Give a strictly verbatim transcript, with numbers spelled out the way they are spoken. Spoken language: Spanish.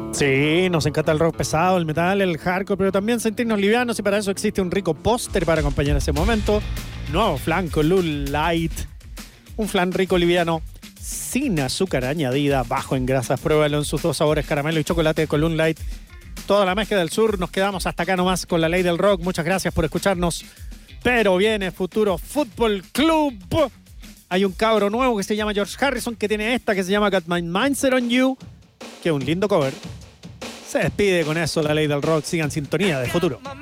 Sí, nos encanta el rock pesado, el metal, el hardcore, pero también sentirnos livianos y para eso existe un rico póster para acompañar ese momento. Nuevo flan Column Light. Un flan rico liviano, sin azúcar añadida, bajo en grasas. Pruébalo en sus dos sabores, caramelo y chocolate de Column Light. Toda la magia del sur. Nos quedamos hasta acá nomás con la ley del rock. Muchas gracias por escucharnos. Pero viene Futuro Fútbol Club. Hay un cabro nuevo que se llama George Harrison, que tiene esta que se llama Got My Mindset on You, que es un lindo cover. Se despide con eso la ley del rock. Sigan sintonía de Futuro.